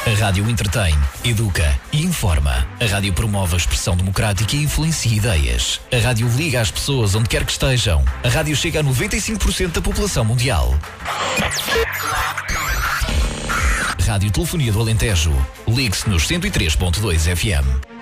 A rádio entretém, educa e informa. A rádio promove a expressão democrática e influencia ideias. A rádio liga as pessoas onde quer que estejam. A rádio chega a 95% da população mundial. Rádio Telefonia do Alentejo. Ligue-se nos 103.2 FM.